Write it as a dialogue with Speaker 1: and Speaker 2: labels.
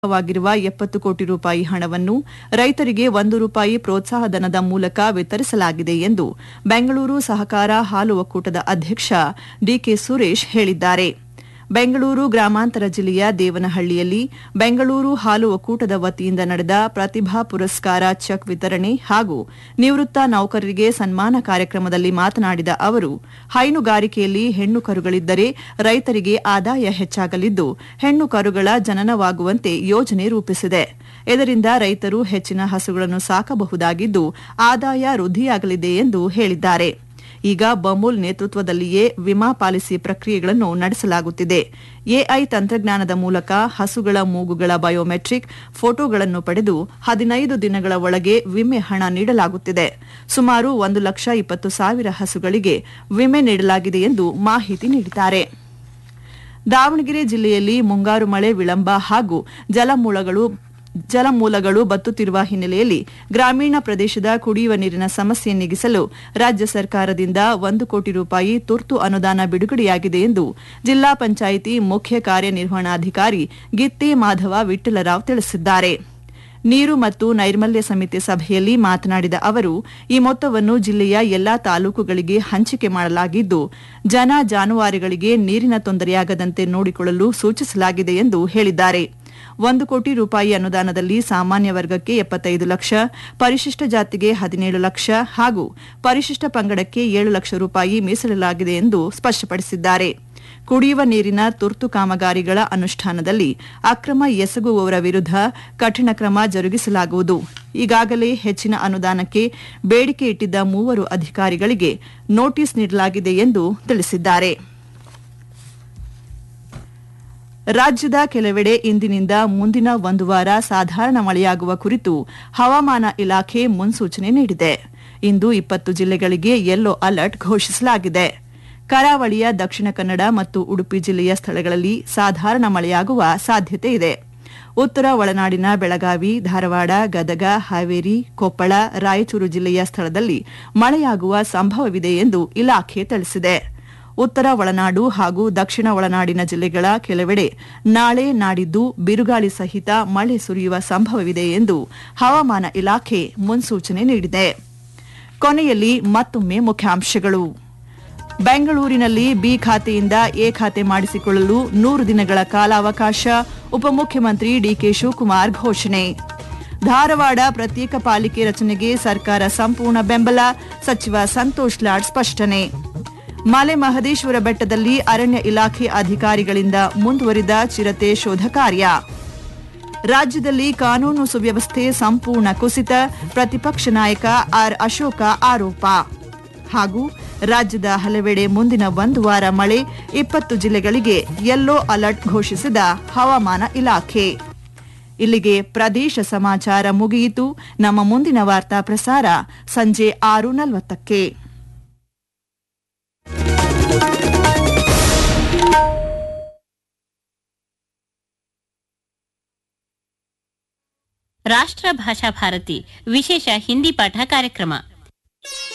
Speaker 1: ವಾಗಿರುವ 70 ಕೋಟಿ ರೂಪಾಯಿ ಹಣವನ್ನು ರೈತರಿಗೆ ₹1 ಪ್ರೋತ್ಸಾಹಧನದ ಮೂಲಕ ವಿತರಿಸಲಾಗಿದೆ ಎಂದು ಬೆಂಗಳೂರು ಸಹಕಾರ ಹಾಲು ಒಕ್ಕೂಟದ ಅಧ್ಯಕ್ಷ ಡಿಕೆ ಸುರೇಶ್ ಹೇಳಿದ್ದಾರೆ. ಬೆಂಗಳೂರು ಗ್ರಾಮಾಂತರ ಜಿಲ್ಲೆಯ ದೇವನಹಳ್ಳಿಯಲ್ಲಿ ಬೆಂಗಳೂರು ಹಾಲು ಒಕ್ಕೂಟದ ವತಿಯಿಂದ ನಡೆದ ಪ್ರತಿಭಾ ಪುರಸ್ಕಾರ ಚೆಕ್ ವಿತರಣೆ ಹಾಗೂ ನಿವೃತ್ತ ನೌಕರರಿಗೆ ಸನ್ಮಾನ ಕಾರ್ಯಕ್ರಮದಲ್ಲಿ ಮಾತನಾಡಿದ ಅವರು, ಹೈನುಗಾರಿಕೆಯಲ್ಲಿ ಹೆಣ್ಣು ಕರುಗಳಿದ್ದರೆ ರೈತರಿಗೆ ಆದಾಯ ಹೆಚ್ಚಾಗಲಿದ್ದು, ಹೆಣ್ಣು ಕರುಗಳ ಜನನವಾಗುವಂತೆ ಯೋಜನೆ ರೂಪಿಸಿದೆ. ಇದರಿಂದ ರೈತರು ಹೆಚ್ಚಿನ ಹಸುಗಳನ್ನು ಸಾಕಬಹುದಾಗಿದ್ದು, ಆದಾಯ ವೃದ್ಧಿಯಾಗಲಿದೆ ಎಂದು ಹೇಳಿದ್ದಾರೆ. ಈಗ ಬಮೂಲ್ ನೇತೃತ್ವದಲ್ಲಿಯೇ ವಿಮಾ ಪಾಲಿಸಿ ಪ್ರಕ್ರಿಯೆಗಳನ್ನು ನಡೆಸಲಾಗುತ್ತಿದೆ. ಎಐ ತಂತ್ರಜ್ಞಾನದ ಮೂಲಕ ಹಸುಗಳ ಮೂಗುಗಳ ಬಯೋಮೆಟ್ರಿಕ್ ಫೋಟೋಗಳನ್ನು ಪಡೆದು 15 ದಿನಗಳ ಒಳಗೆ ವಿಮೆ ಹಣ ನೀಡಲಾಗುತ್ತಿದೆ. ಸುಮಾರು 1,20,000 ಹಸುಗಳಿಗೆ ವಿಮೆ ನೀಡಲಾಗಿದೆ ಎಂದು ಮಾಹಿತಿ ನೀಡಿದ್ದಾರೆ. ದಾವಣಗೆರೆ ಜಿಲ್ಲೆಯಲ್ಲಿ ಮುಂಗಾರು ಮಳೆ ವಿಳಂಬ ಹಾಗೂ ಜಲಮೂಲಗಳು ಬತ್ತುತ್ತಿರುವ ಹಿನ್ನೆಲೆಯಲ್ಲಿ ಗ್ರಾಮೀಣ ಪ್ರದೇಶದ ಕುಡಿಯುವ ನೀರಿನ ಸಮಸ್ಯೆ ನೀಗಿಸಲು ರಾಜ್ಯ ಸರ್ಕಾರದಿಂದ ₹1 ಕೋಟಿ ತುರ್ತು ಅನುದಾನ ಬಿಡುಗಡೆಯಾಗಿದೆ ಎಂದು ಜಿಲ್ಲಾ ಪಂಚಾಯಿತಿ ಮುಖ್ಯ ಕಾರ್ಯನಿರ್ವಹಣಾಧಿಕಾರಿ ಗಿತ್ತಿ ಮಾಧವ ವಿಠ್ಠಲರಾವ್ ತಿಳಿಸಿದ್ದಾರೆ. ನೀರು ಮತ್ತು ನೈರ್ಮಲ್ಯ ಸಮಿತಿ ಸಭೆಯಲ್ಲಿ ಮಾತನಾಡಿದ ಅವರು, ಈ ಮೊತ್ತವನ್ನು ಜಿಲ್ಲೆಯ ಎಲ್ಲಾ ತಾಲೂಕುಗಳಿಗೆ ಹಂಚಿಕೆ ಮಾಡಲಾಗಿದ್ದು, ಜಾನುವಾರುಗಳಿಗೆ ನೀರಿನ ತೊಂದರೆಯಾಗದಂತೆ ನೋಡಿಕೊಳ್ಳಲು ಸೂಚಿಸಲಾಗಿದೆ ಎಂದು ಹೇಳಿದ್ದಾರೆ. ₹1 ಕೋಟಿ ಅನುದಾನದಲ್ಲಿ ಸಾಮಾನ್ಯ ವರ್ಗಕ್ಕೆ 75 ಲಕ್ಷ, ಪರಿಶಿಷ್ಟ ಜಾತಿಗೆ 17 ಲಕ್ಷ ಹಾಗೂ ಪರಿಶಿಷ್ಟ ಪಂಗಡಕ್ಕೆ ₹7 ಲಕ್ಷ ಮೀಸಲಿಡಲಾಗಿದೆ ಎಂದು ಸ್ಪಷ್ಟಪಡಿಸಿದ್ದಾರೆ. ಕುಡಿಯುವ ನೀರಿನ ತುರ್ತು ಕಾಮಗಾರಿಗಳ ಅನುಷ್ಠಾನದಲ್ಲಿ ಅಕ್ರಮ ಎಸಗುವವರ ವಿರುದ್ಧ ಕಠಿಣ ಕ್ರಮ ಜರುಗಿಸಲಾಗುವುದು. ಈಗಾಗಲೇ ಹೆಚ್ಚಿನ ಅನುದಾನಕ್ಕೆ ಬೇಡಿಕೆ ಇಟ್ಟಿದ್ದ 3 ಅಧಿಕಾರಿಗಳಿಗೆ ನೋಟಿಸ್ ನೀಡಲಾಗಿದೆ ಎಂದು ತಿಳಿಸಿದ್ದಾರೆ. ರಾಜ್ಯದ ಕೆಲವೆಡೆ ಇಂದಿನಿಂದ ಮುಂದಿನ 1 ವಾರ ಸಾಧಾರಣ ಮಳೆಯಾಗುವ ಕುರಿತು ಹವಾಮಾನ ಇಲಾಖೆ ಮುನ್ಸೂಚನೆ ನೀಡಿದೆ. ಇಂದು 20 ಜಿಲ್ಲೆಗಳಿಗೆ ಯೆಲ್ಲೋ ಅಲರ್ಟ್ ಘೋಷಿಸಲಾಗಿದೆ. ಕರಾವಳಿಯ ದಕ್ಷಿಣ ಕನ್ನಡ ಮತ್ತು ಉಡುಪಿ ಜಿಲ್ಲೆಯ ಸ್ಥಳಗಳಲ್ಲಿ ಸಾಧಾರಣ ಮಳೆಯಾಗುವ ಸಾಧ್ಯತೆ ಇದೆ. ಉತ್ತರ ಒಳನಾಡಿನ ಬೆಳಗಾವಿ, ಧಾರವಾಡ, ಗದಗ, ಹಾವೇರಿ, ಕೊಪ್ಪಳ, ರಾಯಚೂರು ಜಿಲ್ಲೆಯ ಸ್ಥಳದಲ್ಲಿ ಮಳೆಯಾಗುವ ಸಂಭವವಿದೆ ಎಂದು ಇಲಾಖೆ ತಿಳಿಸಿದೆ. ಉತ್ತರ ಒಳನಾಡು ಹಾಗೂ ದಕ್ಷಿಣ ಒಳನಾಡಿನ ಜಿಲ್ಲೆಗಳ ಕೆಲವೆಡೆ ನಾಳೆ ನಾಡಿದ್ದು ಬಿರುಗಾಳಿ ಸಹಿತ ಮಳೆ ಸುರಿಯುವ ಸಂಭವವಿದೆ ಎಂದು ಹವಾಮಾನ ಇಲಾಖೆ ಮುನ್ಸೂಚನೆ ನೀಡಿದೆ. ಕೊನೆಯಲ್ಲಿ ಮತ್ತೊಮ್ಮೆ ಮುಖ್ಯಾಂಶಗಳು. ಬೆಂಗಳೂರಿನಲ್ಲಿ ಬಿ ಖಾತೆಯಿಂದ ಎ ಖಾತೆ ಮಾಡಿಸಿಕೊಳ್ಳಲು 100 ದಿನಗಳ ಕಾಲಾವಕಾಶ, ಉಪಮುಖ್ಯಮಂತ್ರಿ ಡಿಕೆ ಶಿವಕುಮಾರ್ ಘೋಷಣೆ. ಧಾರವಾಡ ಪ್ರತ್ಯೇಕ ಪಾಲಿಕೆ ರಚನೆಗೆ ಸರ್ಕಾರ ಸಂಪೂರ್ಣ ಬೆಂಬಲ, ಸಚಿವ ಸಂತೋಷ್ ಲಾಡ್ ಸ್ಪಷ್ಟನೆ. ಮಲೆ ಮಹದೇಶ್ವರ ಬೆಟ್ಟದಲ್ಲಿ ಅರಣ್ಯ ಇಲಾಖೆ ಅಧಿಕಾರಿಗಳಿಂದ ಮುಂದುವರಿದ ಚಿರತೆ ಶೋಧ ಕಾರ್ಯ. ರಾಜ್ಯದಲ್ಲಿ ಕಾನೂನು ಸುವ್ಯವಸ್ಥೆ ಸಂಪೂರ್ಣ ಕುಸಿತ, ಪ್ರತಿಪಕ್ಷ ನಾಯಕ ಆರ್ ಅಶೋಕ ಆರೋಪ. ಹಾಗೂ ರಾಜ್ಯದ ಹಲವೆಡೆ ಮುಂದಿನ 1 ವಾರ ಮಳೆ, 20 ಜಿಲ್ಲೆಗಳಿಗೆ ಯೆಲ್ಲೋ ಅಲರ್ಟ್ ಘೋಷಿಸಿದ ಹವಾಮಾನ ಇಲಾಖೆ. ಇಲ್ಲಿಗೆ ಪ್ರದೇಶ ಸಮಾಚಾರ ಮುಗಿಯಿತು. ನಮ್ಮ ಮುಂದಿನ ವಾರ್ತಾ ಪ್ರಸಾರ ಸಂಜೆ 6:40ಕ್ಕೆ.
Speaker 2: ರಾಷ್ಟ್ರ ಭಾಷಾ ಭಾರತಿ ವಿಶೇಷ ಹಿಂದಿ ಪಾಠ ಕಾರ್ಯಕ್ರಮ.